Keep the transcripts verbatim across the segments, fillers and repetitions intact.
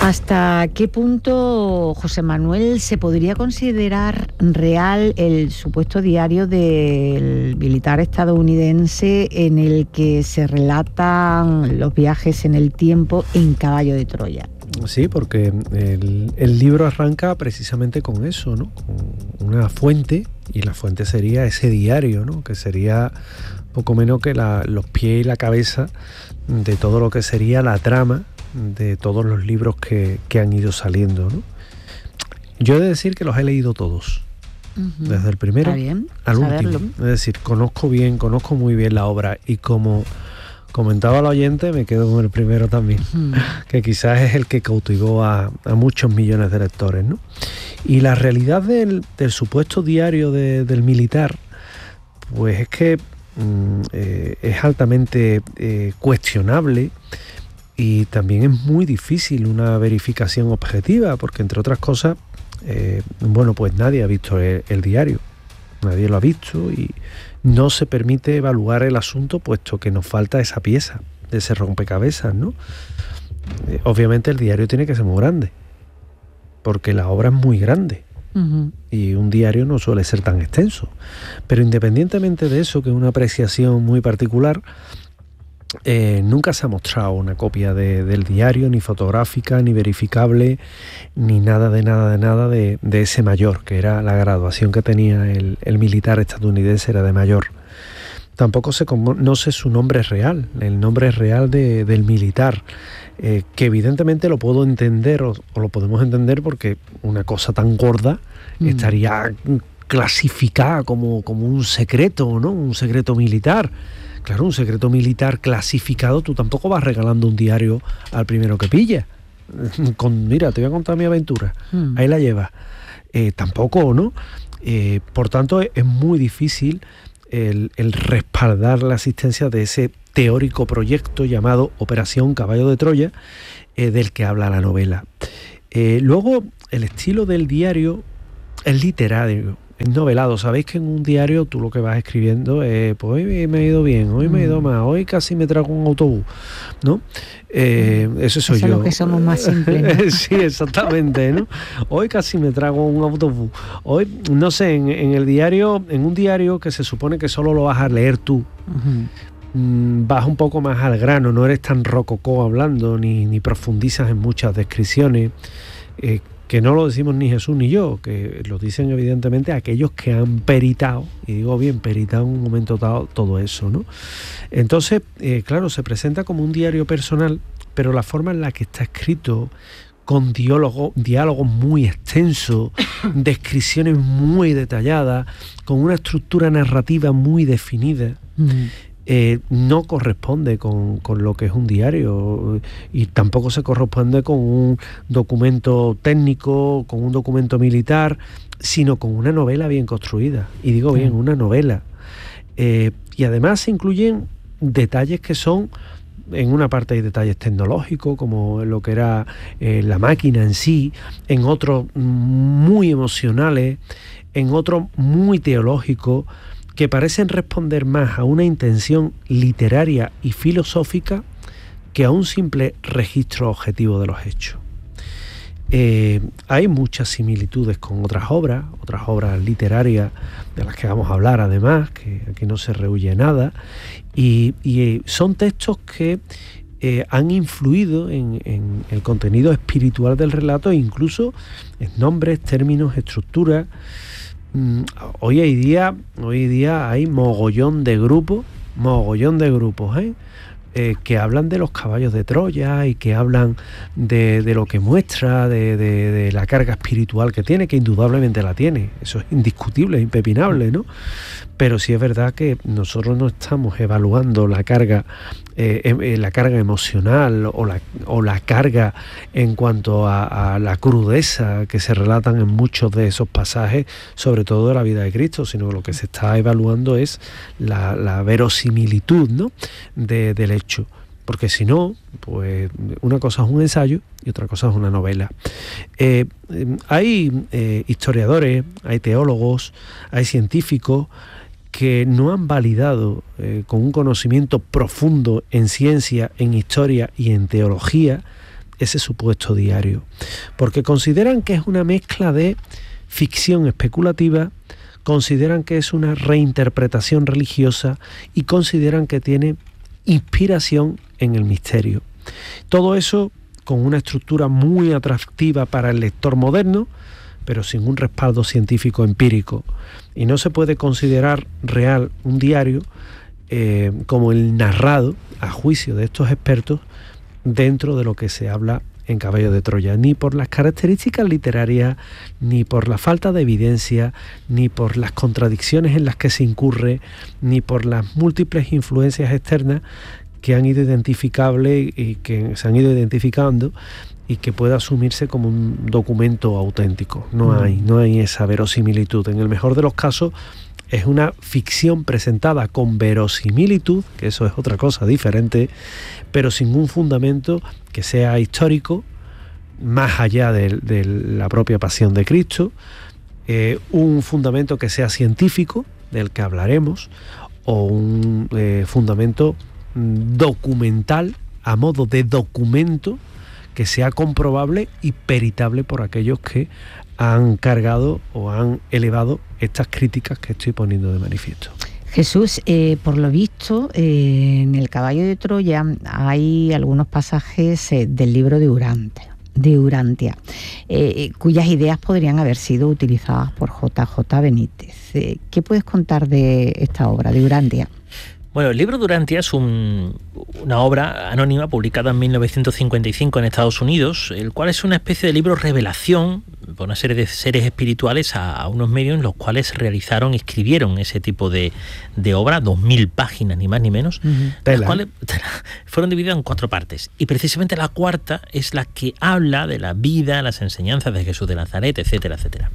¿Hasta qué punto, José Manuel, se podría considerar real el supuesto diario del militar estadounidense en el que se relatan los viajes en el tiempo en Caballo de Troya? Sí, porque el, el libro arranca precisamente con eso, ¿no? Con una fuente, y la fuente sería ese diario, ¿no? Que sería poco menos que la, los pies y la cabeza de todo lo que sería la trama de todos los libros que, que han ido saliendo, ¿no? Yo he de decir que los he leído todos, uh-huh. desde el primero al último. Es decir, conozco bien, conozco muy bien la obra, y como comentaba el oyente, me quedo con el primero también, uh-huh. que quizás es el que cautivó a, a muchos millones de lectores, ¿no? Y la realidad del, del supuesto diario de, del militar, pues es que mm, eh, es altamente eh, cuestionable. Y también es muy difícil una verificación objetiva, porque entre otras cosas, eh, bueno, pues nadie ha visto el, el diario, nadie lo ha visto, y no se permite evaluar el asunto, puesto que nos falta esa pieza de ese rompecabezas, ¿no? Eh, obviamente el diario tiene que ser muy grande, porque la obra es muy grande, uh-huh. y un diario no suele ser tan extenso. Pero independientemente de eso, que es una apreciación muy particular, Eh, nunca se ha mostrado una copia de, del diario, ni fotográfica, ni verificable, ni nada de nada de nada de, de ese mayor, que era la graduación que tenía el, el militar estadounidense, era de mayor. Tampoco se no sé su nombre real, el nombre real de, del militar, eh, que evidentemente lo puedo entender, o, o lo podemos entender, porque una cosa tan gorda mm. estaría clasificada como, como un secreto, ¿no? Un secreto militar. Claro, un secreto militar clasificado, tú tampoco vas regalando un diario al primero que pilla. Con, mira, te voy a contar mi aventura, mm. ahí la llevas. Eh, tampoco, ¿no? Eh, por tanto, es, es muy difícil el, el respaldar la existencia de ese teórico proyecto llamado Operación Caballo de Troya, eh, del que habla la novela. Eh, luego, el estilo del diario es literario, es novelado. Sabéis que en un diario tú lo que vas escribiendo es, pues hoy me he ido bien, hoy me he ido mal, hoy casi me trago un autobús, ¿no? Eh, eso soy eso yo. Es lo que somos más simples, ¿no? Sí, exactamente, ¿no? Hoy casi me trago un autobús. Hoy, no sé, en, en el diario, en un diario que se supone que solo lo vas a leer tú, uh-huh. mmm, vas un poco más al grano, no eres tan rococó hablando, ni, ni profundizas en muchas descripciones, eh, que no lo decimos ni Jesús ni yo, que lo dicen evidentemente aquellos que han peritado, y digo bien, peritado en un momento dado todo eso, ¿no? Entonces, eh, claro, se presenta como un diario personal, pero la forma en la que está escrito, con diálogo, diálogos muy extensos, descripciones muy detalladas, con una estructura narrativa muy definida, mm. Eh, no corresponde con, con lo que es un diario, y tampoco se corresponde con un documento técnico, con un documento militar, sino con una novela bien construida. Y digo bien, sí. una novela. Eh, y además se incluyen detalles que son, en una parte hay detalles tecnológicos, como lo que era eh, la máquina en sí, en otros muy emocionales, en otros muy teológicos, que parecen responder más a una intención literaria y filosófica que a un simple registro objetivo de los hechos. Eh, hay muchas similitudes con otras obras, otras obras literarias de las que vamos a hablar además, que aquí no se rehúye nada, y, y son textos que eh, han influido en, en el contenido espiritual del relato, e incluso en nombres, términos, estructuras. Hoy hay día, hoy día hay mogollón de grupos, mogollón de grupos, ¿eh? Eh, que hablan de los caballos de Troya, y que hablan de, de lo que muestra, de, de, de la carga espiritual que tiene, que indudablemente la tiene, eso es indiscutible, es impepinable, ¿no? Pero sí es verdad que nosotros no estamos evaluando la carga, eh, eh, la carga emocional o la, o la carga en cuanto a, a la crudeza que se relatan en muchos de esos pasajes, sobre todo de la vida de Cristo, sino que lo que se está evaluando es la, la verosimilitud, ¿no? de, del hecho. Porque si no, pues una cosa es un ensayo y otra cosa es una novela. Eh, hay eh, historiadores, hay teólogos, hay científicos que no han validado eh, con un conocimiento profundo en ciencia, en historia y en teología ese supuesto diario, porque consideran que es una mezcla de ficción especulativa, consideran que es una reinterpretación religiosa y consideran que tiene inspiración en el misterio. Todo eso con una estructura muy atractiva para el lector moderno, pero sin un respaldo científico empírico. Y no se puede considerar real un diario eh, como el narrado, a juicio de estos expertos, dentro de lo que se habla en Caballo de Troya, ni por las características literarias, ni por la falta de evidencia, ni por las contradicciones en las que se incurre, ni por las múltiples influencias externas que han ido identificables y que se han ido identificando y que pueda asumirse como un documento auténtico. No mm. hay, no hay esa verosimilitud. En el mejor de los casos es una ficción presentada con verosimilitud, que eso es otra cosa diferente, pero sin un fundamento que sea histórico, más allá de, de la propia pasión de Cristo, eh, un fundamento que sea científico, del que hablaremos, o un eh, fundamento documental, a modo de documento, que sea comprobable y peritable por aquellos que han cargado o han elevado estas críticas que estoy poniendo de manifiesto. Jesús, eh, por lo visto, eh, en el Caballo de Troya hay algunos pasajes eh, del libro de Urantia, de Urantia eh, cuyas ideas podrían haber sido utilizadas por J J Benítez. Eh, ¿Qué puedes contar de esta obra, de Urantia? Bueno, el libro de Urantia es un, una obra anónima publicada en mil novecientos cincuenta y cinco en Estados Unidos, el cual es una especie de libro revelación por una serie de seres espirituales a, a unos medios en los cuales realizaron y escribieron ese tipo de, de obra, dos mil páginas, ni más ni menos, uh-huh. las cuales fueron divididas en cuatro partes. Y precisamente la cuarta es la que habla de la vida, las enseñanzas de Jesús de Nazaret, etcétera, etcétera.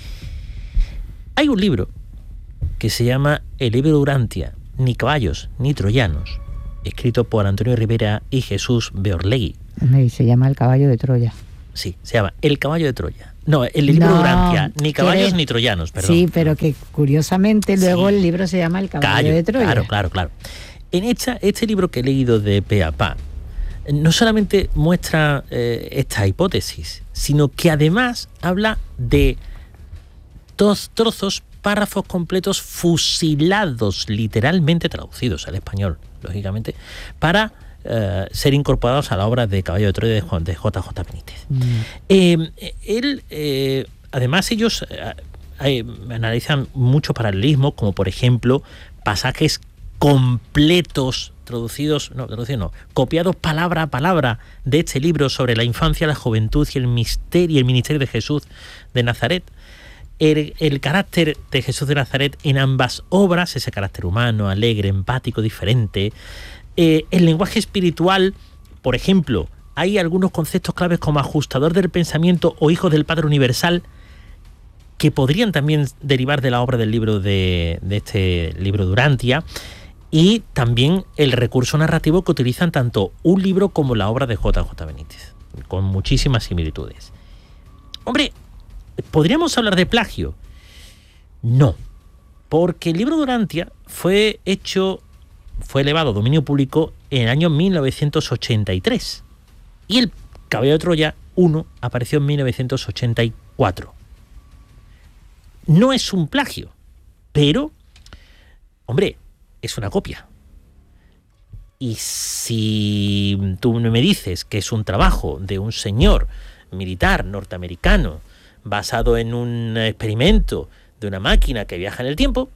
Hay un libro que se llama El libro de Urantia, ni caballos ni troyanos, escrito por Antonio Rivera y Jesús Beorlegui. Se llama El caballo de Troya. Sí, se llama El caballo de Troya. No, el libro no, de Urantia, ni caballos eres... ni troyanos, perdón. Sí, pero que curiosamente luego sí. El libro se llama El caballo Callo, de Troya. Claro, claro, claro. En esta, este libro que he leído de pe a pa, no solamente muestra eh, esta hipótesis, sino que además habla de dos trozos, párrafos completos fusilados, literalmente traducidos al español, lógicamente, para uh, ser incorporados a la obra de Caballo de Troya de, Juan, de J J Benítez. Mm. Eh, él, eh, además, ellos eh, analizan muchos paralelismos, como por ejemplo pasajes completos traducidos, no, traducidos no, copiados palabra a palabra de este libro sobre la infancia, la juventud y el misterio y el ministerio de Jesús de Nazaret. El, el carácter de Jesús de Nazaret en ambas obras, ese carácter humano, alegre, empático, diferente. Eh, el lenguaje espiritual, por ejemplo, hay algunos conceptos claves como ajustador del pensamiento o hijo del Padre Universal que podrían también derivar de la obra del libro de, de este libro de Urantia, y también el recurso narrativo que utilizan tanto un libro como la obra de J J Benítez, con muchísimas similitudes. Hombre, ¿podríamos hablar de plagio? No, porque el libro de Urantia fue hecho, fue elevado a dominio público en el año mil novecientos ochenta y tres y el Caballo de Troya uno apareció en mil novecientos ochenta y cuatro. No es un plagio, pero, hombre, es una copia. Y si tú me dices que es un trabajo de un señor militar norteamericano basado en un experimento de una máquina que viaja en el tiempo,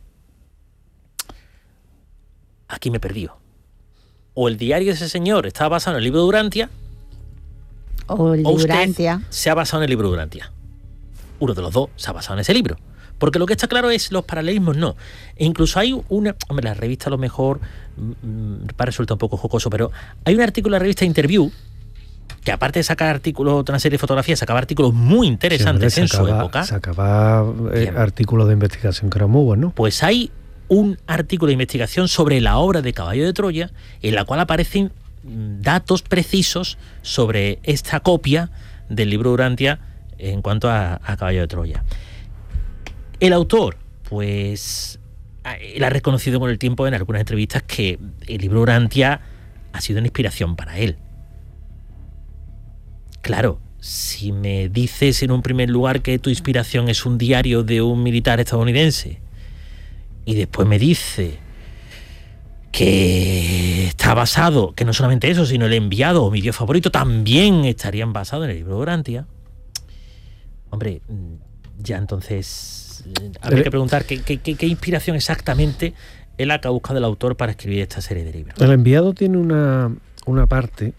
aquí me perdí. O el diario de ese señor estaba basado en el libro de Urantia, o el de Urantia se ha basado en el libro de Urantia. Uno de los dos se ha basado en ese libro. Porque lo que está claro es los paralelismos, no. E incluso hay una... Hombre, la revista a lo mejor mmm, resulta un poco jocoso, pero hay un artículo en la revista Interview que, aparte de sacar artículos, una serie de fotografías, sacaba artículos muy interesantes sí, hombre, en sacaba, su época. Sacaba eh, artículos de investigación que eran muy buenos. Pues hay un artículo de investigación sobre la obra de Caballo de Troya, en la cual aparecen datos precisos sobre esta copia del libro de Urantia en cuanto a, a Caballo de Troya. El autor, pues, él ha reconocido con el tiempo en algunas entrevistas que el libro Urantia ha sido una inspiración para él. claro, si me dices en un primer lugar que tu inspiración es un diario de un militar estadounidense y después me dice que está basado, que no solamente eso, sino El enviado o Mi Dios favorito también estarían basados en el libro de Urantia, hombre, ya entonces eh, habría que preguntar qué, qué, qué, qué inspiración exactamente es la que ha buscado el autor para escribir esta serie de libros. El enviado tiene una, una parte...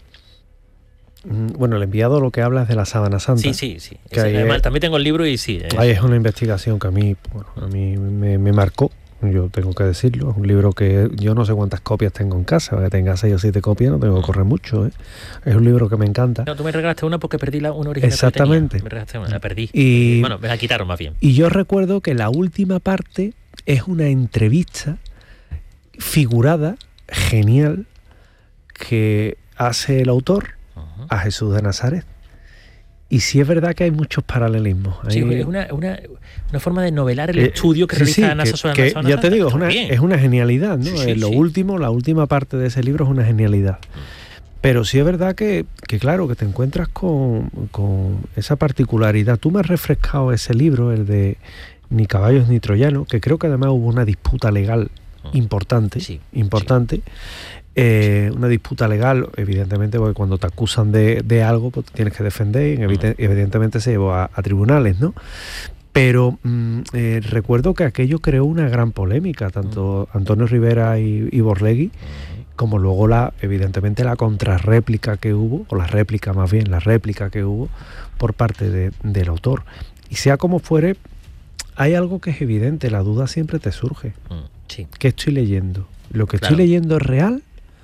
Bueno, el enviado lo que habla es de la sábana santa. Sí, sí, sí. Que ahí además, es, también tengo el libro y sí. Es, ahí es una investigación que a mí, bueno, a mí me, me marcó, yo tengo que decirlo. Es un libro que yo no sé cuántas copias tengo en casa, que tenga seis o siete copias, no tengo que correr mucho. ¿eh? Es un libro que me encanta. No, tú me regalaste una porque perdí la, una original. Exactamente. Que tenía. Me regalaste una, la perdí. Y, bueno, me la quitaron más bien. Y yo recuerdo que la última parte es una entrevista figurada, genial, que hace el autor a Jesús de Nazaret. Y sí es verdad que hay muchos paralelismos. Sí, hay... es una, una, una forma de novelar el eh, estudio que sí, realiza sí, NASA sobre que, la Ya te digo, es una, es una genialidad, ¿no? Sí, sí, lo sí. último, la última parte de ese libro es una genialidad. Pero sí es verdad que, que claro, que te encuentras con, con esa particularidad. Tú me has refrescado ese libro, el de Ni caballos ni troyanos, que creo que además hubo una disputa legal importante, sí, importante. Sí. Eh, una disputa legal, evidentemente, porque cuando te acusan de, de algo, pues tienes que defender, y evident, evidentemente se llevó a, a tribunales, ¿no? Pero mm, eh, recuerdo que aquello creó una gran polémica, tanto Antonio Rivera y, y Borlegui, como luego la, evidentemente, la contrarréplica que hubo, o la réplica más bien, la réplica que hubo por parte de, del autor. Y sea como fuere, hay algo que es evidente, la duda siempre te surge. Sí. ¿Qué estoy leyendo? ¿Lo que Claro. estoy leyendo es real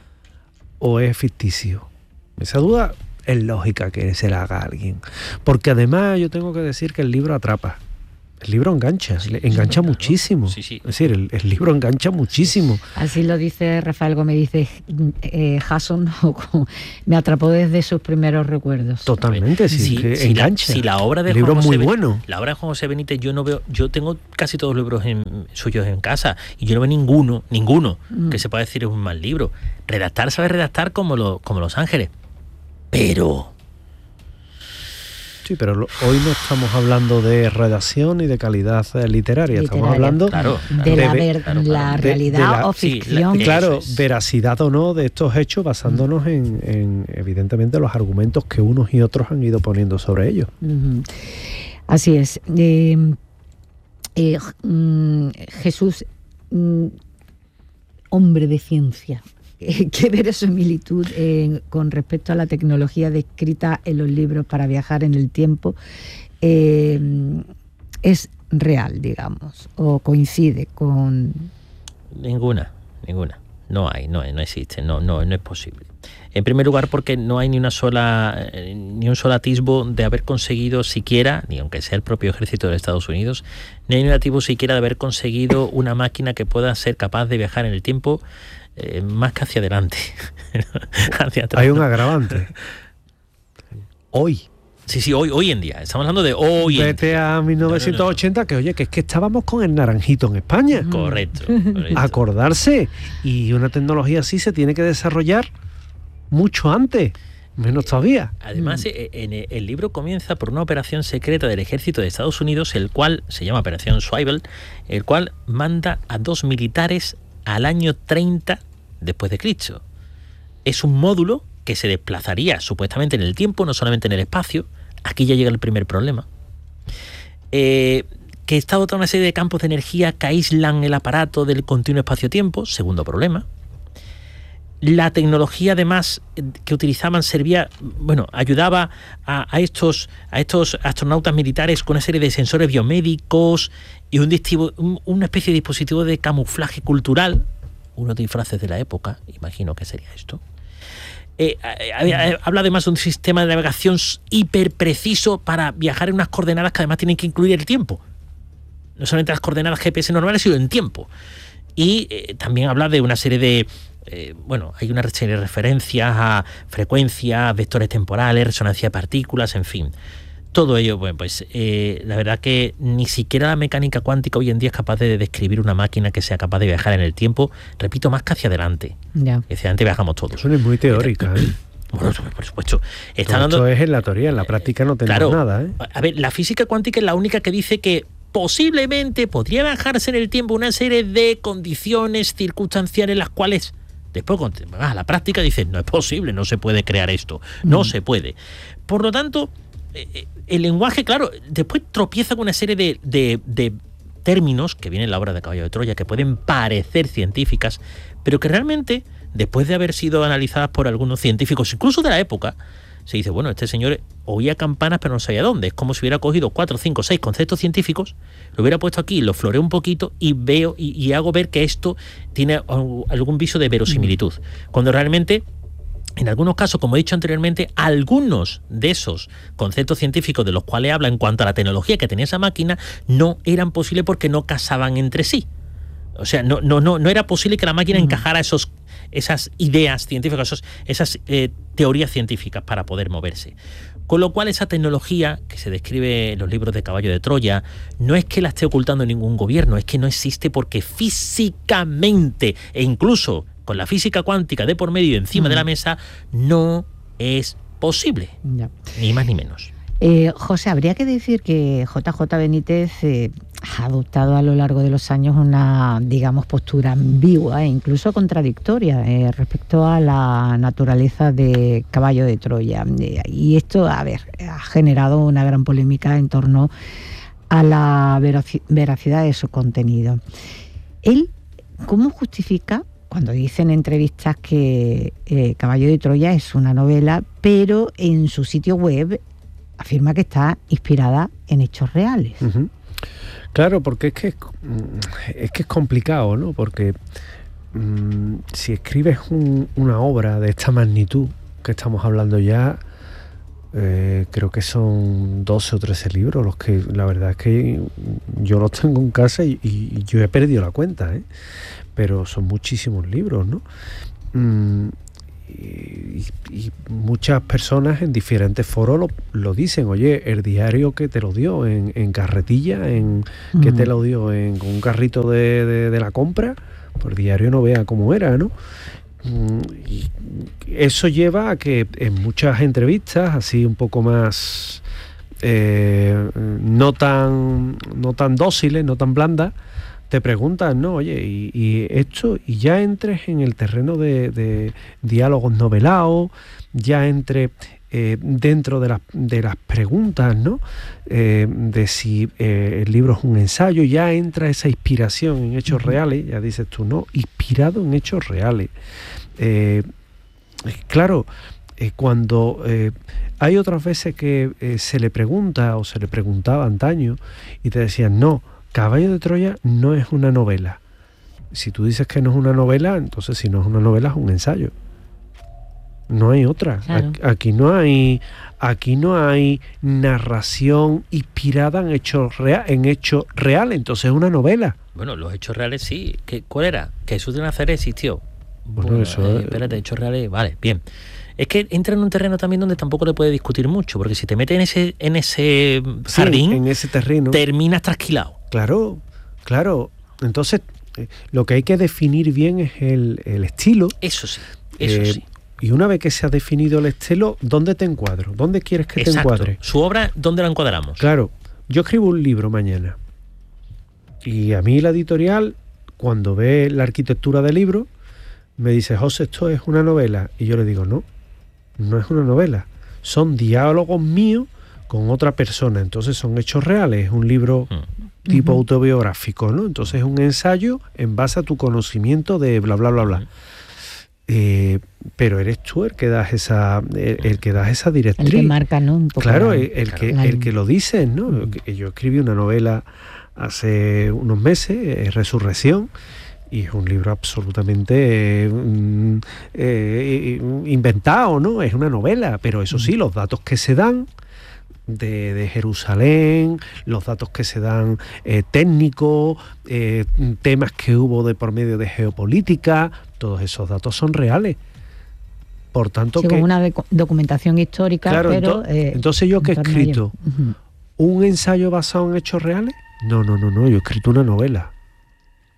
o es ficticio? Esa duda es lógica que se la haga a alguien. Porque además yo tengo que decir que el libro atrapa. El libro engancha, sí, engancha sí, muchísimo. Claro. Sí, sí. Es decir, el, el libro engancha muchísimo. Así lo dice Rafael Gómez, dice eh, Hasson, me atrapó desde sus primeros recuerdos. Totalmente, sí, sí, que si engancha. La, si la obra de el libro Juan es muy José bueno. Ben, la obra de Juan José Benítez, yo no veo, yo tengo casi todos los libros en, suyos en casa y yo no veo ninguno, ninguno mm. que se pueda decir es un mal libro. Redactar sabe redactar como, lo, como Los Ángeles, pero... Sí, pero lo, hoy no estamos hablando de redacción y de calidad eh, literaria, literaria, estamos hablando claro, claro, de, de la, ver, claro, la de, realidad de la, o ficción. Sí, la, claro, es. veracidad o no de estos hechos basándonos uh-huh. en, en, evidentemente, los argumentos que unos y otros han ido poniendo sobre ellos. Uh-huh. Así es. Eh, eh, mm, Jesús, mm, hombre de ciencia. ¿Qué verosimilitud eh, con respecto a la tecnología descrita en los libros para viajar en el tiempo eh, es real, digamos, o coincide con...? Ninguna, ninguna. No hay, no, no existe, no, no, no es posible. En primer lugar, porque no hay ni una sola, ni un solo atisbo de haber conseguido siquiera, ni aunque sea el propio ejército de Estados Unidos, ni hay un atisbo siquiera de haber conseguido una máquina que pueda ser capaz de viajar en el tiempo eh, más que hacia adelante. hacia atrás, hay un ¿no? agravante. Hoy. Sí, sí, hoy, hoy en día. Estamos hablando de hoy en Vete día. a mil novecientos ochenta, no, no, no. que oye, que es que estábamos con el naranjito en España. Correcto, correcto. Acordarse. Y una tecnología así se tiene que desarrollar mucho antes, menos todavía. Además, mm. en el libro comienza por una operación secreta del ejército de Estados Unidos, el cual se llama Operación Swivel, el cual manda a dos militares al año treinta después de Cristo. Es un módulo que se desplazaría supuestamente en el tiempo, no solamente en el espacio. Aquí ya llega el primer problema. Eh, que está dotado de una serie de campos de energía que aíslan el aparato del continuo espacio-tiempo. Segundo problema. La tecnología, además, que utilizaban servía, bueno, ayudaba a, a, estos, a estos astronautas militares con una serie de sensores biomédicos y un, un, una especie de dispositivo de camuflaje cultural, unos disfraces de la época, imagino que sería esto. Eh, eh, habla además de un sistema de navegación hiper preciso para viajar en unas coordenadas que además tienen que incluir el tiempo. No solamente las coordenadas G P S normales, sino en tiempo. Y eh, también habla de una serie de... Eh, bueno, hay una serie de referencias a frecuencias, vectores temporales, resonancia de partículas, en fin. Todo ello, bueno, pues eh, la verdad que ni siquiera la mecánica cuántica hoy en día es capaz de describir una máquina que sea capaz de viajar en el tiempo, repito, más que hacia adelante. Ya. Hacia adelante viajamos todos. Eso es muy teórica, ¿eh? Bueno, por supuesto. Está Todo dando, esto es en la teoría, en la práctica no tenemos claro, nada, ¿eh? A ver, la física cuántica es la única que dice que posiblemente podría bajarse en el tiempo una serie de condiciones circunstanciales las cuales después cuando vas a la práctica dices no es posible, no se puede crear esto, no mm. se puede. Por lo tanto, eh, el lenguaje, claro, después tropieza con una serie de, de, de términos que vienen en la obra de Caballo de Troya que pueden parecer científicas, pero que realmente, después de haber sido analizadas por algunos científicos, incluso de la época, se dice, bueno, este señor oía campanas pero no sabía dónde. Es como si hubiera cogido cuatro, cinco, seis conceptos científicos, lo hubiera puesto aquí, lo floreo un poquito y veo y, y hago ver que esto tiene algún viso de verosimilitud. Mm. Cuando realmente, en algunos casos, como he dicho anteriormente, algunos de esos conceptos científicos de los cuales habla en cuanto a la tecnología que tenía esa máquina no eran posibles porque no casaban entre sí. O sea, no, no, no, no era posible que la máquina mm. encajara esos esas ideas científicas, esos, esas eh, teorías científicas para poder moverse. Con lo cual esa tecnología que se describe en los libros de Caballo de Troya no es que la esté ocultando ningún gobierno, es que no existe porque físicamente e incluso con la física cuántica de por medio encima mm. de la mesa no es posible, no. Ni más ni menos. Eh, José, habría que decir que J J Benítez eh, ha adoptado a lo largo de los años una, digamos, postura ambigua e incluso contradictoria eh, respecto a la naturaleza de Caballo de Troya. Y esto, a ver, ha generado una gran polémica en torno a la veracidad de su contenido. Él, ¿cómo justifica cuando dice en entrevistas que eh, Caballo de Troya es una novela, pero en su sitio web afirma que está inspirada en hechos reales? Uh-huh. Claro, porque es que es que es complicado, ¿no? Porque mmm, si escribes un, una obra de esta magnitud que estamos hablando ya, eh, creo que son doce o trece libros, los que la verdad es que yo los tengo en casa y, y yo he perdido la cuenta, ¿eh? Pero son muchísimos libros, ¿no? Mm, Y, y muchas personas en diferentes foros lo, lo dicen, oye, el diario que te lo dio en, en carretilla, en uh-huh. que te lo dio en un carrito de, de, de la compra, pues el diario no vea cómo era, ¿no? Y eso lleva a que en muchas entrevistas, así un poco más eh, no tan no tan dóciles, no tan blandas, te preguntan, ¿no? Oye, y, y esto, y ya entres en el terreno de, de diálogos novelados, ya entre eh, dentro de las, de las preguntas, ¿no? Eh, de si eh, el libro es un ensayo, ya entra esa inspiración en hechos uh-huh. reales, ya dices tú, ¿no? Inspirado en hechos reales. Eh, claro, eh, cuando eh, hay otras veces que eh, se le pregunta o se le preguntaba antaño y te decían, no, Caballo de Troya no es una novela. Si tú dices que no es una novela, entonces si no es una novela es un ensayo. No hay otra. Claro. Aquí no hay, aquí no hay narración inspirada en hechos real, en hechos reales. Entonces es una novela. Bueno, los hechos reales sí. ¿Qué, ¿Cuál era? Que Jesús de Nazaret existió. Bueno, bueno eso. Eh, espérate, hechos reales. Vale, bien. Es que entra en un terreno también donde tampoco le puede discutir mucho, porque si te metes en ese, en ese jardín, sí, en ese terreno, terminas trasquilado. Claro, claro. Entonces, eh, lo que hay que definir bien es el, el estilo. Eso sí, eso eh, sí. Y una vez que se ha definido el estilo, ¿dónde te encuadro? ¿Dónde quieres que Exacto. te encuadre? Su obra, ¿dónde la encuadramos? Claro, yo escribo un libro mañana. Y a mí la editorial, cuando ve la arquitectura del libro, me dice, José, esto es una novela. Y yo le digo, no, no es una novela. Son diálogos míos con otra persona. Entonces son hechos reales. Es un libro mm. tipo uh-huh. autobiográfico, ¿no? Entonces es un ensayo en base a tu conocimiento de bla, bla, bla, bla. Uh-huh. Eh, pero eres tú el que das esa el, el que das esa directriz. El que marca, ¿no? Un poco claro, la, el, el, que, el que lo dices, ¿no? Uh-huh. Yo escribí una novela hace unos meses, eh, Resurrección, y es un libro absolutamente eh, eh, inventado, ¿no? Es una novela, pero eso sí, los datos que se dan de, de Jerusalén, los datos que se dan eh, técnicos, eh, temas que hubo de por medio de geopolítica, todos esos datos son reales. Por tanto, sí, que como una de- documentación histórica, claro, pero... ento- eh, entonces yo que he escrito uh-huh. un ensayo basado en hechos reales, no, no, no, no, yo he escrito una novela.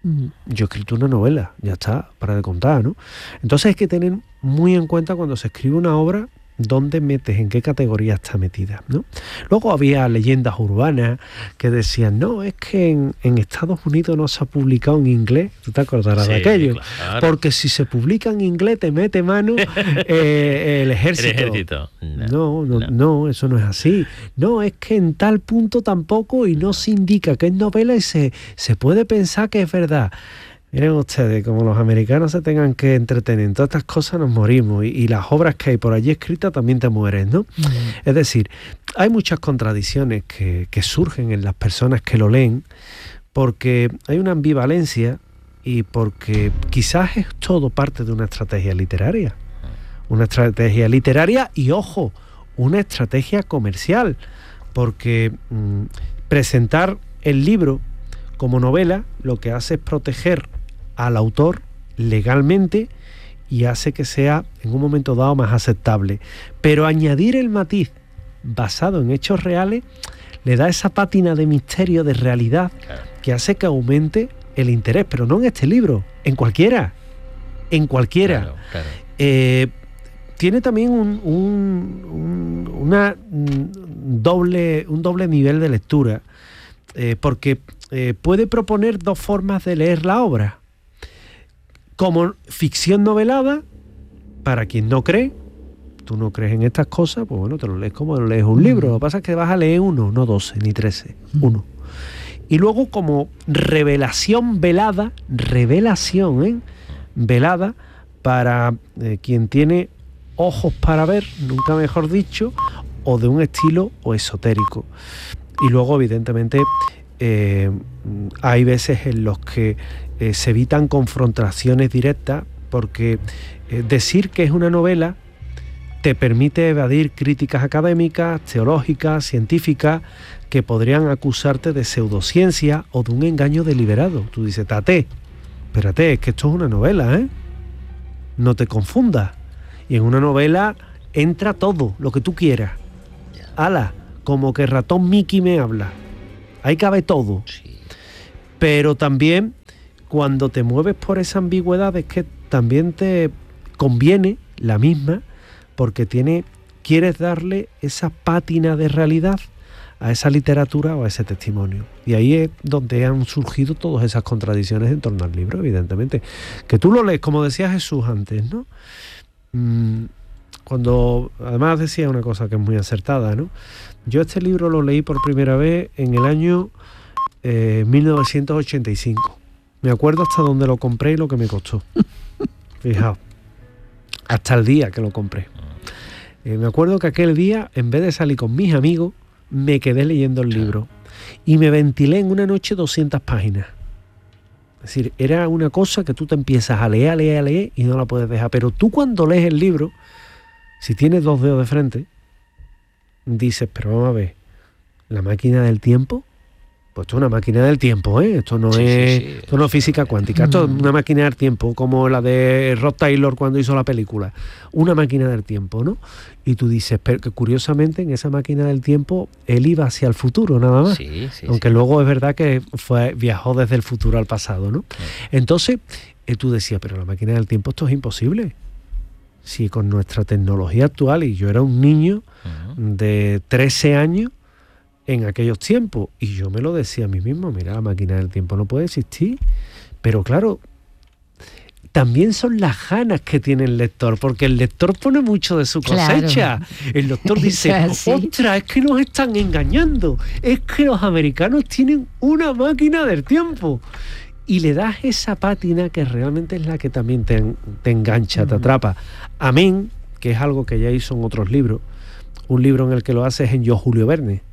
Uh-huh. Yo he escrito una novela, ya está, para de contar, ¿no? Entonces hay que tener muy en cuenta cuando se escribe una obra dónde metes, en qué categoría está metida, ¿no? Luego había leyendas urbanas que decían, no, es que en, en Estados Unidos no se ha publicado en inglés, tú te acordarás sí, de aquello, claro. Porque si se publica en inglés te mete mano eh, el ejército. El ejército. No, no, no, no, eso no es así. No, es que en tal punto tampoco y no se indica que es novela y se, se puede pensar que es verdad. Miren ustedes, como los americanos se tengan que entretener en todas estas cosas, nos morimos. Y, y las obras que hay por allí escritas también te mueres, ¿no? Mm. Es decir, hay muchas contradicciones que, que surgen en las personas que lo leen porque hay una ambivalencia y porque quizás es todo parte de una estrategia literaria. Una estrategia literaria y, ojo, una estrategia comercial. Porque mmm, presentar el libro como novela lo que hace es proteger al autor legalmente y hace que sea en un momento dado más aceptable. Pero añadir el matiz basado en hechos reales le da esa pátina de misterio, de realidad, claro, que hace que aumente el interés, pero no en este libro, en cualquiera, en cualquiera. Claro, claro. Eh, tiene también un, un, un, una doble, un doble nivel de lectura, eh, porque eh, puede proponer dos formas de leer la obra. Como ficción novelada, para quien no cree, tú no crees en estas cosas, pues bueno, te lo lees como lo lees un libro. Lo que pasa es que vas a leer uno, no doce, ni trece, uno. Y luego como revelación velada, revelación, ¿eh? velada, para eh, quien tiene ojos para ver, nunca mejor dicho, o de un estilo o esotérico. Y luego, evidentemente, eh, hay veces en los que eh, se evitan confrontaciones directas, porque eh, decir que es una novela te permite evadir críticas académicas, teológicas, científicas, que podrían acusarte de pseudociencia o de un engaño deliberado. Tú dices, tate, espérate, es que esto es una novela, ¿eh? No te confundas. Y en una novela entra todo, lo que tú quieras. Ala, como que ratón Mickey me habla. Ahí cabe todo. Sí. Pero también, cuando te mueves por esa ambigüedad, es que también te conviene la misma, porque tiene, quieres darle esa pátina de realidad a esa literatura o a ese testimonio. Y ahí es donde han surgido todas esas contradicciones en torno al libro, evidentemente. Que tú lo lees, como decía Jesús antes, ¿no? Mm, cuando, además decía una cosa que es muy acertada, ¿no? Yo este libro lo leí por primera vez en el año eh, mil novecientos ochenta y cinco. Me acuerdo hasta dónde lo compré y lo que me costó. Fijaos, hasta el día que lo compré. Eh, me acuerdo que aquel día, en vez de salir con mis amigos, me quedé leyendo el libro y me ventilé en una noche doscientas páginas. Es decir, era una cosa que tú te empiezas a leer, a leer, a leer y no la puedes dejar. Pero tú cuando lees el libro, si tienes dos dedos de frente, dices, pero vamos a ver, ¿la máquina del tiempo? Pues esto es una máquina del tiempo, ¿eh? Esto no sí, es sí, sí. Esto no es física cuántica, esto es una máquina del tiempo, como la de Rod Taylor cuando hizo la película. Una máquina del tiempo, ¿no? Y tú dices, pero que curiosamente en esa máquina del tiempo él iba hacia el futuro, nada más. Sí, sí, Aunque sí. luego es verdad que fue, viajó desde el futuro al pasado, ¿no? Sí. Entonces, eh, tú decías, pero la máquina del tiempo esto es imposible. Si con nuestra tecnología actual, y yo era un niño uh-huh. de trece años, en aquellos tiempos, y yo me lo decía a mí mismo, mira, la máquina del tiempo no puede existir, pero claro, también son las ganas que tiene el lector, porque el lector pone mucho de su cosecha. Claro. El lector dice, ostras, es que nos están engañando, es que los americanos tienen una máquina del tiempo, y le das esa pátina que realmente es la que también te, te engancha, uh-huh. te atrapa. Amén, que es algo que ya hizo en otros libros, un libro en el que lo hace es en Yo, Julio Verne,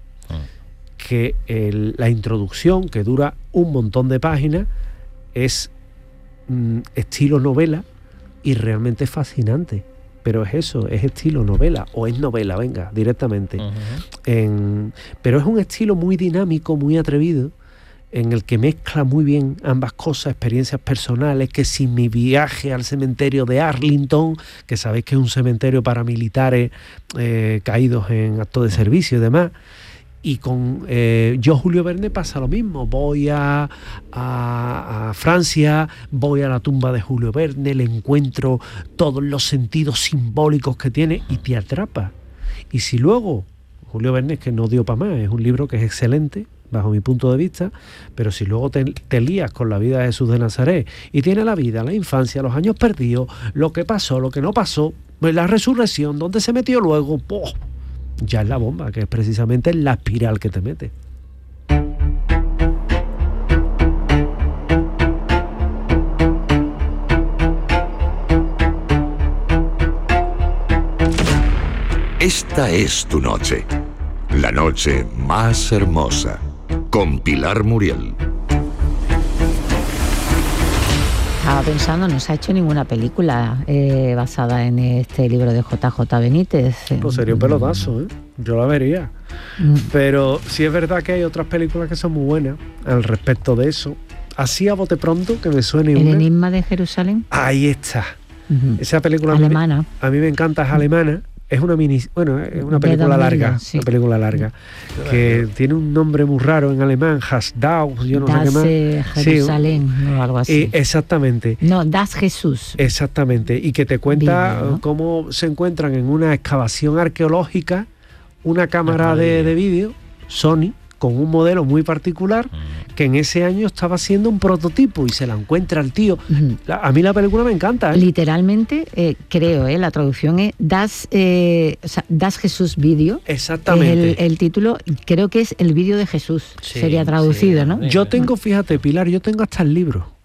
que el, la introducción, que dura un montón de páginas, es mm, estilo novela y realmente es fascinante. Pero es eso, es estilo novela, o es novela, venga, directamente. Uh-huh. En, pero es un estilo muy dinámico, muy atrevido, en el que mezcla muy bien ambas cosas, experiencias personales, que si mi viaje al cementerio de Arlington, que sabéis que es un cementerio para militares eh, caídos en acto de servicio y demás, Y con eh, yo, Julio Verne, pasa lo mismo. Voy a, a, a Francia, voy a la tumba de Julio Verne, le encuentro todos los sentidos simbólicos que tiene y te atrapa. Y si luego, Julio Verne es que no dio para más, es un libro que es excelente, bajo mi punto de vista, pero si luego te, te lías con la vida de Jesús de Nazaret y tiene la vida, la infancia, los años perdidos, lo que pasó, lo que no pasó, pues la resurrección, dónde se metió luego, ¡poh!, ya es la bomba, que es precisamente la espiral que te mete. Esta es tu noche, la noche más hermosa, con Pilar Muriel. Estaba pensando, no se ha hecho ninguna película eh, basada en este libro de J J Benítez. Pues sería un pelotazo, ¿eh? Yo la vería. Mm. Pero sí es verdad que hay otras películas que son muy buenas al respecto de eso. Así a bote pronto, que me suene ¿El una. El enigma de Jerusalén? Ahí está. Uh-huh. Esa película alemana. A mí, a mí me encanta, es alemana. Es una mini, bueno, es una película larga, sí. Una película larga, que sí. Tiene un nombre muy raro en alemán, Hasdau, yo no das, sé qué más. Eh, Jerusalén, sí, o algo así. Y exactamente. No, Das Jesús. Exactamente, y que te cuenta Video, ¿no? cómo se encuentran en una excavación arqueológica una cámara de, de vídeo, Sony, con un modelo muy particular, que en ese año estaba haciendo un prototipo y se la encuentra el tío. La, a mí la película me encanta, ¿eh? Literalmente, eh, creo, eh, la traducción es Das, eh, o sea, Das Jesús Video. Exactamente. El, el título, creo que es el vídeo de Jesús, sí, sería traducido, sí, ¿no? Yo tengo, fíjate, Pilar, yo tengo hasta el libro.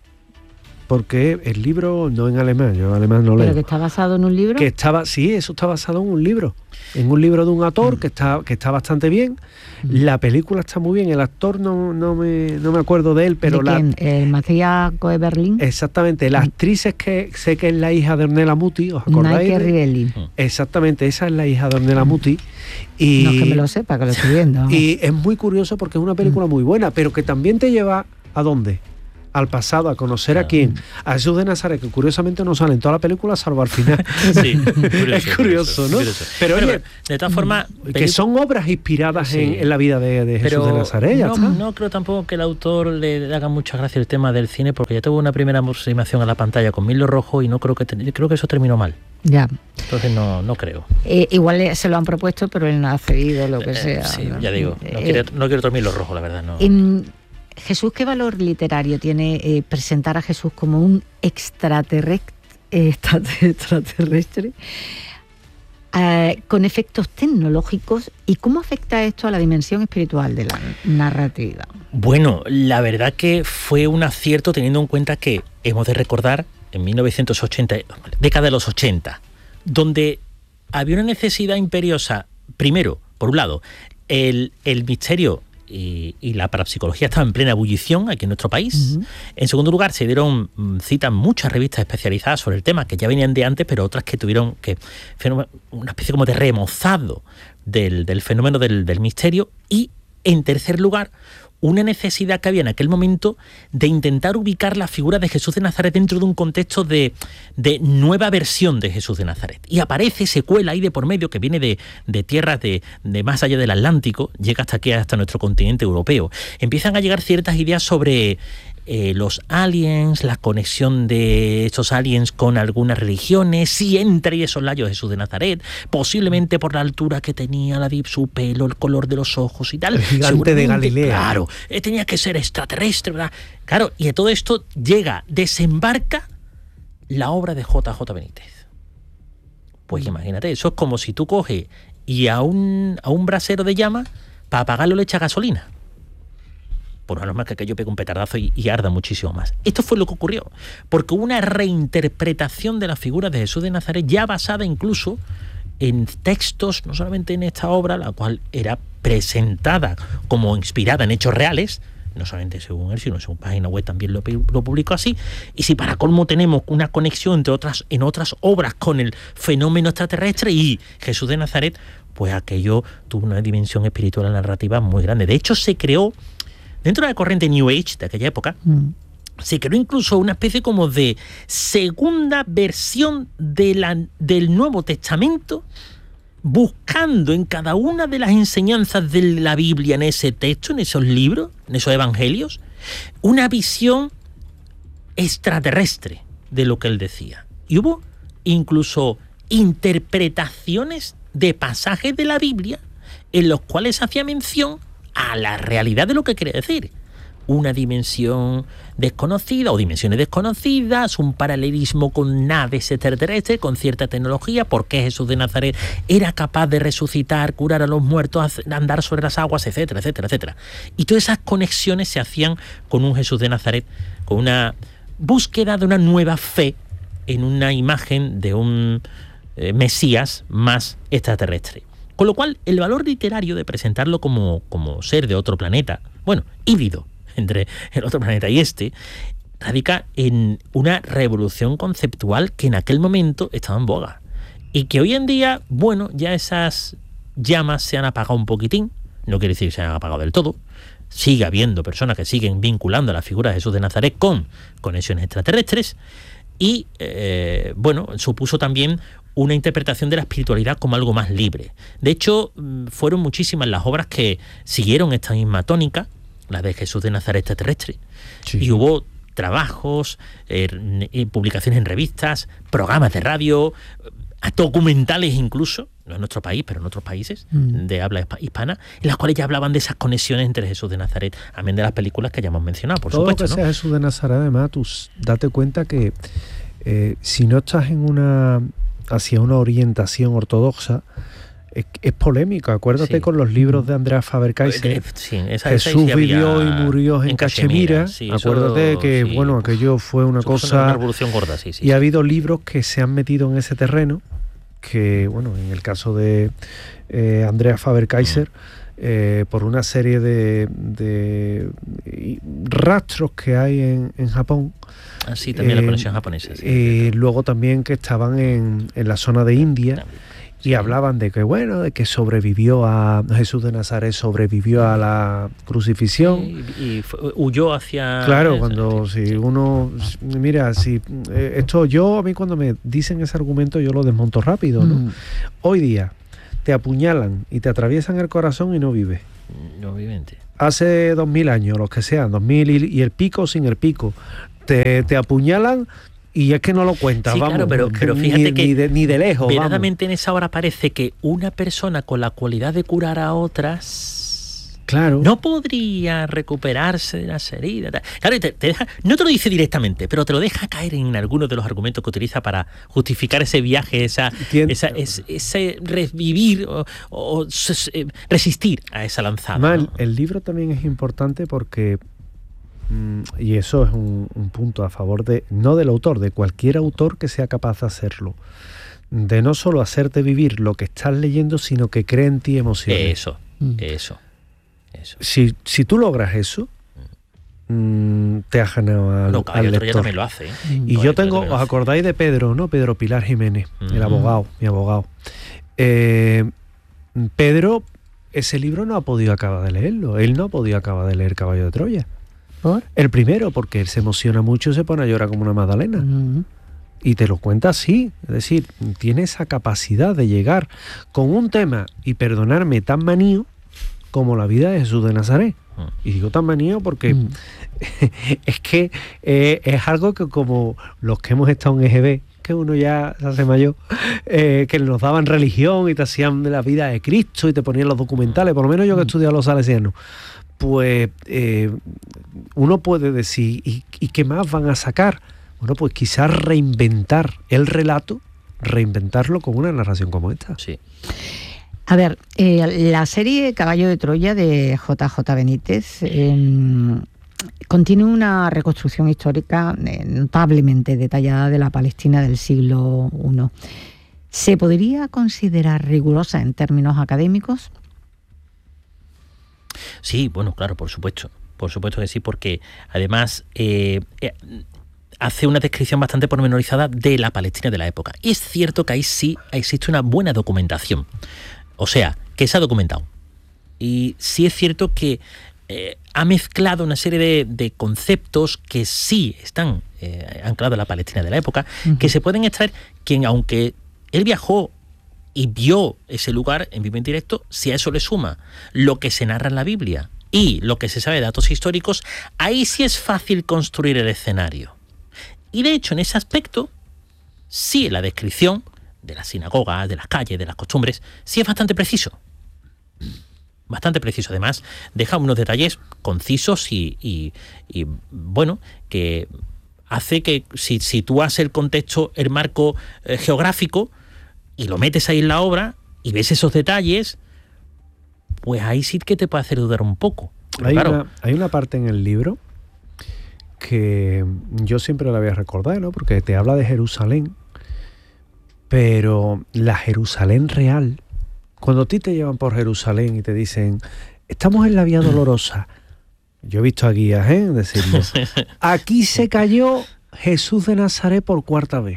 Porque el libro no en alemán, yo alemán no leo. ¿Pero que está basado en un libro? Que estaba, sí, eso está basado en un libro. En un libro de un actor mm. que está que está bastante bien. Mm. La película está muy bien. El actor no, no, me, no me acuerdo de él, pero ¿De la... quién? ¿El Matías Coeberlin? Exactamente. La actriz es que sé que es la hija de Ornella Muti, ¿os acordáis? Nike Rivelli. Exactamente, esa es la hija de Ornella Muti. Y, no es que me lo sepa, que lo estoy viendo. Y es muy curioso porque es una película mm. muy buena, pero que también te lleva ¿a dónde? Al pasado, a conocer a quién, a Jesús de Nazaret, que curiosamente no sale en toda la película salvo al final. Sí, curioso, es curioso, ¿no? Curioso. Pero bueno, oye, de todas formas, que son obras inspiradas sí. en, en la vida de, de Jesús Pero de Nazaret. No, no creo tampoco que el autor le haga mucha gracia el tema del cine, porque ya tuvo una primera aproximación a la pantalla con Milo Rojo y no creo que te, creo que eso terminó mal. Ya. Entonces no, no creo. Eh, igual se lo han propuesto, pero él no ha cedido, lo que eh, sea. Sí, ¿no? ya digo, no, eh, quiero, no quiero otro Milo Rojo, la verdad. No. En, Jesús, ¿qué valor literario tiene eh, presentar a Jesús como un extraterrestre, extraterrestre eh, con efectos tecnológicos, y cómo afecta esto a la dimensión espiritual de la narrativa? Bueno, la verdad que fue un acierto, teniendo en cuenta que hemos de recordar en mil novecientos ochenta, década de los ochenta, donde había una necesidad imperiosa. Primero, por un lado, el, el misterio Y, y la parapsicología estaba en plena ebullición aquí en nuestro país. Uh-huh. En segundo lugar, se dieron cita muchas revistas especializadas sobre el tema, que ya venían de antes, pero otras que tuvieron que una especie como de remozado del, del fenómeno del, del misterio. Y en tercer lugar, una necesidad que había en aquel momento de intentar ubicar la figura de Jesús de Nazaret dentro de un contexto de, de nueva versión de Jesús de Nazaret. Y aparece, se cuela ahí de por medio, que viene de, de tierras de, de más allá del Atlántico, llega hasta aquí, hasta nuestro continente europeo. Empiezan a llegar ciertas ideas sobre eh, los aliens, la conexión de estos aliens con algunas religiones, si entre esos layos Jesús de Nazaret, posiblemente por la altura que tenía, la su pelo, el color de los ojos y tal. El gigante de Galilea. Claro, eh, tenía que ser extraterrestre, ¿verdad? Claro, y de todo esto llega, desembarca la obra de J J Benítez. Pues imagínate, eso es como si tú coges y a un, a un brasero de llama, para apagarlo le echas gasolina. Por lo normal que aquello pegue un petardazo y, y arda muchísimo más. Esto fue lo que ocurrió, porque hubo una reinterpretación de la figura de Jesús de Nazaret, ya basada incluso en textos, no solamente en esta obra, la cual era presentada como inspirada en hechos reales, no solamente según él, sino según página web también lo, lo publicó así. Y si para colmo tenemos una conexión entre otras, en otras obras con el fenómeno extraterrestre y Jesús de Nazaret, pues aquello tuvo una dimensión espiritual narrativa muy grande. De hecho, se creó, dentro de la corriente New Age de aquella época, mm. se creó incluso una especie como de segunda versión de la, del Nuevo Testamento, buscando en cada una de las enseñanzas de la Biblia, en ese texto, en esos libros, en esos evangelios, una visión extraterrestre de lo que él decía. Y hubo incluso interpretaciones de pasajes de la Biblia en los cuales hacía mención a la realidad de lo que quiere decir. Una dimensión desconocida o dimensiones desconocidas, un paralelismo con naves extraterrestres, con cierta tecnología, porque Jesús de Nazaret era capaz de resucitar, curar a los muertos, andar sobre las aguas, etcétera, etcétera, etcétera. Y todas esas conexiones se hacían con un Jesús de Nazaret, con una búsqueda de una nueva fe en una imagen de un eh, Mesías más extraterrestre. Con lo cual, el valor literario de presentarlo como, como ser de otro planeta, bueno, híbrido entre el otro planeta y este, radica en una revolución conceptual que en aquel momento estaba en boga. Y que hoy en día, bueno, ya esas llamas se han apagado un poquitín, no quiere decir que se han apagado del todo, sigue habiendo personas que siguen vinculando a la figura de Jesús de Nazaret con conexiones extraterrestres, y eh, bueno, supuso también una interpretación de la espiritualidad como algo más libre. De hecho, fueron muchísimas las obras que siguieron esta misma tónica, la de Jesús de Nazaret extraterrestre, sí. Y hubo trabajos, eh, eh, publicaciones en revistas, programas de radio, documentales incluso, no en nuestro país, pero en otros países mm. de habla hispana, en las cuales ya hablaban de esas conexiones entre Jesús de Nazaret, amén de las películas que ya hemos mencionado, por Todo supuesto. Todo lo que ¿no? sea Jesús de Nazaret, además, tú date cuenta que eh, si no estás en una hacia una orientación ortodoxa, es, es polémica. Acuérdate sí. con los libros de Andrea Faber-Kaiser. Sí, esa, Jesús esa vivió y murió en, en Cachemira. Sí, Acuérdate eso, que, sí, bueno, aquello fue una cosa... Una revolución gorda, sí, sí. Y ha habido libros que se han metido en ese terreno, que, bueno, en el caso de eh, Andrea Faber-Kaiser, mm. eh, por una serie de, de rastros que hay en, en Japón. Ah, sí, también eh, la conexión japonesa. Sí, eh, luego también que estaban en, en la zona de India. También. Y sí. hablaban de que, bueno, de que sobrevivió a Jesús de Nazaret, sobrevivió a la crucifixión. Sí, y, y fue, huyó hacia... Claro, cuando sí, si uno... Mira, si eh, esto yo, a mí cuando me dicen ese argumento, yo lo desmonto rápido, ¿no? Mm. Hoy día te apuñalan y te atraviesan el corazón y no vives. Obviamente. Hace dos mil años, los que sean, dos mil y, y el pico sin el pico, te, te apuñalan... Y es que no lo cuentas, sí, vamos, claro, pero, pero fíjate ni, que ni de, ni de lejos. Verdaderamente en esa hora parece que una persona con la cualidad de curar a otras, claro, no podría recuperarse de las heridas. Claro, te, te deja, no te lo dice directamente, pero te lo deja caer en algunos de los argumentos que utiliza para justificar ese viaje, esa, esa ese, ese revivir o, o resistir a esa lanzada. Mal, ¿no? El libro también es importante porque... y eso es un, un punto a favor de no del autor, de cualquier autor que sea capaz de hacerlo, de no solo hacerte vivir lo que estás leyendo, sino que cree en ti emociones. Eso, mm. eso, eso. Si, si tú logras eso, mm, te has ganado al, no, al lector. También lo hace, ¿eh? Y yo tengo, os acordáis de Pedro, ¿no? Pedro Pilar Jiménez, mm. el abogado, mi abogado. Eh, Pedro, ese libro no ha podido acabar de leerlo. Él no ha podido acabar de leer Caballo de Troya. El primero, porque él se emociona mucho y se pone a llorar como una magdalena. Uh-huh. Y te lo cuenta así. Es decir, tiene esa capacidad de llegar con un tema, y perdonarme, tan manío como la vida de Jesús de Nazaret. Uh-huh. Y digo tan manío porque uh-huh. es que eh, es algo que, como los que hemos estado en E G B, que uno ya se hace mayor, eh, que nos daban religión y te hacían de la vida de Cristo y te ponían los documentales, por lo menos yo que he estudiado los salesianos, pues eh, uno puede decir, ¿y, ¿y qué más van a sacar? Bueno, pues quizás reinventar el relato, reinventarlo con una narración como esta. Sí. A ver, eh, la serie Caballo de Troya de J J Benítez eh, contiene una reconstrucción histórica eh, notablemente detallada de la Palestina del siglo primero. ¿Se podría considerar rigurosa en términos académicos? Sí, bueno, claro, por supuesto. Por supuesto que sí, porque además eh, eh, hace una descripción bastante pormenorizada de la Palestina de la época. Y es cierto que ahí sí existe una buena documentación. O sea, que se ha documentado. Y sí es cierto que eh, ha mezclado una serie de, de conceptos que sí están eh, anclados en la Palestina de la época, uh-huh. que se pueden extraer, que aunque él viajó y vio ese lugar en vivo en directo, si a eso le suma lo que se narra en la Biblia y lo que se sabe de datos históricos, ahí sí es fácil construir el escenario. Y de hecho, en ese aspecto, sí, la descripción de las sinagogas, de las calles, de las costumbres, sí es bastante preciso. Bastante preciso. Además, deja unos detalles concisos y, y, y bueno, que hace que si, si tú haces el contexto, el marco eh, geográfico, y lo metes ahí en la obra y ves esos detalles, pues ahí sí que te puede hacer dudar un poco. Hay, claro, una, hay una parte en el libro que yo siempre la voy a recordar, ¿no? Porque te habla de Jerusalén, pero la Jerusalén real, cuando a ti te llevan por Jerusalén y te dicen, estamos en la Vía Dolorosa, yo he visto a guías, ¿eh? Decirlo, aquí se cayó Jesús de Nazaret por cuarta vez.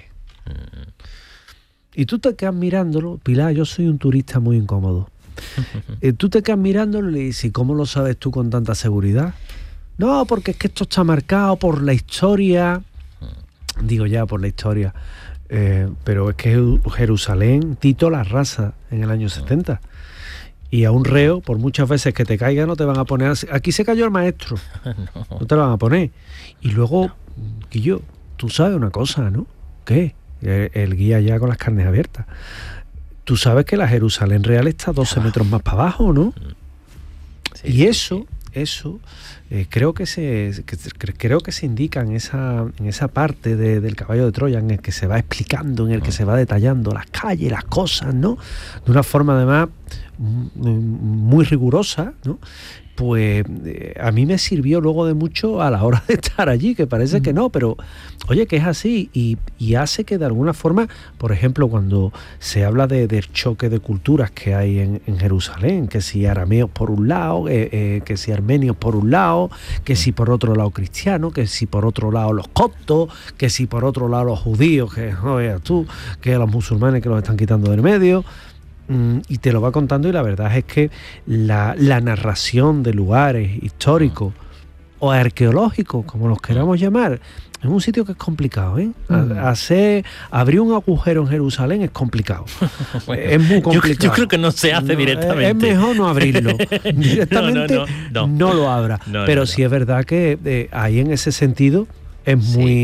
Y tú te quedas mirándolo, Pilar, yo soy un turista muy incómodo. Y tú te quedas mirándolo y le dices, ¿y cómo lo sabes tú con tanta seguridad? No, porque es que esto está marcado por la historia. Digo ya, por la historia. Eh, pero es que Jerusalén, Tito la arrasa en el año setenta. Y a un reo, por muchas veces que te caiga, no te van a poner así. Aquí se cayó el maestro. No, no te lo van a poner. Y luego, Guillo, tú sabes una cosa, ¿no? ¿Qué? El, el guía ya con las carnes abiertas. Tú sabes que la Jerusalén real está doce metros más para abajo, ¿no? Sí, y eso, eso eh, creo que se que, creo que se indica en esa, en esa parte de, del caballo de Troya, en el que se va explicando, en el que se va detallando las calles, las cosas, ¿no? De una forma además muy rigurosa, ¿no? Pues eh, a mí me sirvió luego de mucho a la hora de estar allí, que parece que no, pero oye, que es así y, y hace que de alguna forma, por ejemplo, cuando se habla de, del choque de culturas que hay en, en Jerusalén, que si arameos por un lado, eh, eh, que si armenios por un lado, que si por otro lado cristianos, que si por otro lado los coptos, que si por otro lado los judíos, que no veas tú, que los musulmanes que los están quitando del medio. Y te lo va contando y la verdad es que la, la narración de lugares históricos o arqueológicos, como los queramos llamar, es un sitio que es complicado, ¿eh? Uh-huh. Hacer, abrir un agujero en Jerusalén es complicado. Bueno, es muy complicado. Yo, yo creo que no se hace no, directamente. Es mejor no abrirlo. Directamente no, no, no, no. no lo abra. No, Pero no, sí no. es verdad que eh, ahí en ese sentido es muy... Sí.